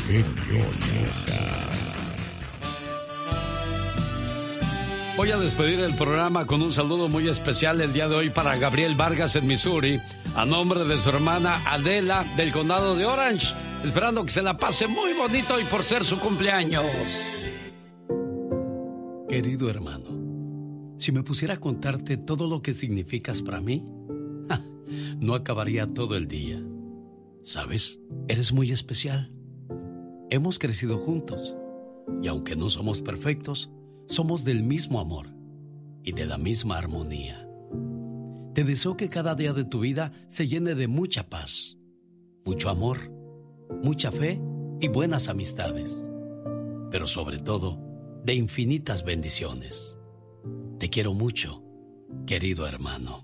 genio Lucas. Voy a despedir el programa con un saludo muy especial el día de hoy para Gabriel Vargas en Missouri, a nombre de su hermana Adela del condado de Orange, esperando que se la pase muy bonito y por ser su cumpleaños. Querido hermano, si me pusiera a contarte todo lo que significas para mí, no acabaría todo el día. ¿Sabes? Eres muy especial. Hemos crecido juntos y aunque no somos perfectos, somos del mismo amor y de la misma armonía. Te deseo que cada día de tu vida se llene de mucha paz, mucho amor, mucha fe y buenas amistades, pero sobre todo, de infinitas bendiciones. Te quiero mucho, querido hermano.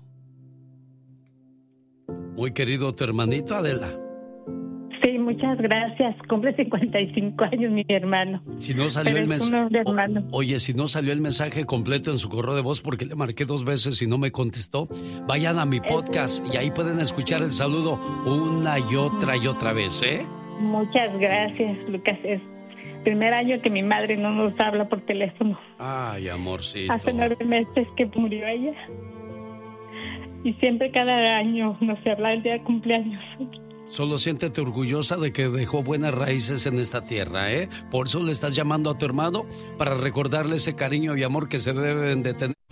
Muy querido tu hermanito, Adela. Sí, muchas gracias. Cumple 55 años mi hermano. Si no salió el mensaje. Oye, si no salió el mensaje completo en su correo de voz porque le marqué 2 veces y no me contestó, vayan a mi podcast y ahí pueden escuchar el saludo una y otra vez, ¿eh? Muchas gracias, Lucas. Es el primer año que mi madre no nos habla por teléfono. Ay, amorcito. Hace 9 meses que murió ella. Y siempre cada año nos habla el día de cumpleaños. Solo siéntete orgullosa de que dejó buenas raíces en esta tierra, ¿eh? Por eso le estás llamando a tu hermano para recordarle ese cariño y amor que se deben de tener.